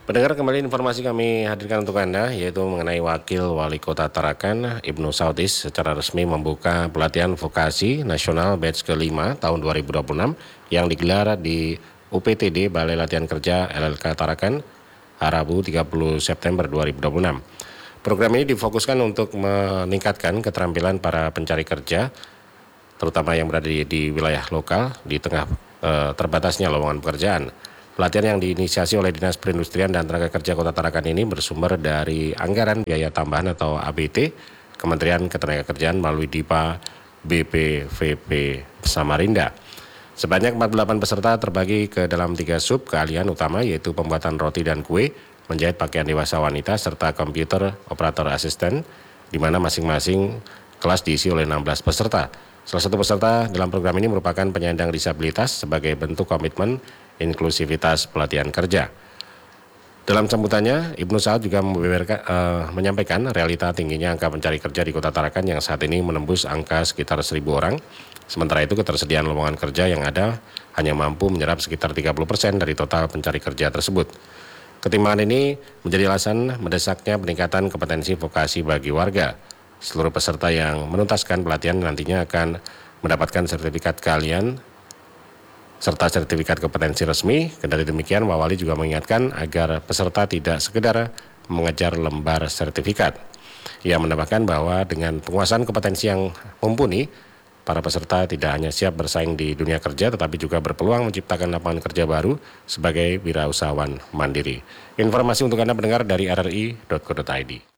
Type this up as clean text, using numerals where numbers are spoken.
Pendengar, kembali informasi kami hadirkan untuk Anda, yaitu mengenai Wakil Wali Kota Tarakan, Ibnu Sautis, secara resmi membuka pelatihan vokasi nasional batch ke-5 tahun 2026 yang digelar di UPTD Balai Latihan Kerja LLK Tarakan, Rabu 30 September 2026. Program ini difokuskan untuk meningkatkan keterampilan para pencari kerja, terutama yang berada di wilayah lokal di tengah terbatasnya lowongan pekerjaan. Pelatihan yang diinisiasi oleh Dinas Perindustrian dan Tenaga Kerja Kota Tarakan ini bersumber dari anggaran biaya tambahan atau ABT Kementerian Ketenagakerjaan melalui DIPA BPVP Samarinda. Sebanyak 48 peserta terbagi ke dalam 3 sub keahlian utama, yaitu pembuatan roti dan kue, menjahit pakaian dewasa wanita, serta komputer operator asisten, di mana masing-masing kelas diisi oleh 16 peserta. Salah satu peserta dalam program ini merupakan penyandang disabilitas sebagai bentuk komitmen inklusivitas pelatihan kerja. Dalam sambutannya, Ibnu Saud juga menyampaikan realita tingginya angka pencari kerja di Kota Tarakan yang saat ini menembus angka sekitar 1.000 orang. Sementara itu ketersediaan lowongan kerja yang ada hanya mampu menyerap sekitar 30% dari total pencari kerja tersebut. Ketimpangan ini menjadi alasan mendesaknya peningkatan kompetensi vokasi bagi warga. Seluruh peserta yang menuntaskan pelatihan nantinya akan mendapatkan sertifikat keahlian serta sertifikat kompetensi resmi. Kendati demikian, Wawali juga mengingatkan agar peserta tidak sekedar mengejar lembar sertifikat. Ia menambahkan bahwa dengan penguasaan kompetensi yang mumpuni, para peserta tidak hanya siap bersaing di dunia kerja, tetapi juga berpeluang menciptakan lapangan kerja baru sebagai wirausahawan mandiri. Informasi untuk Anda pendengar dari rri.co.id.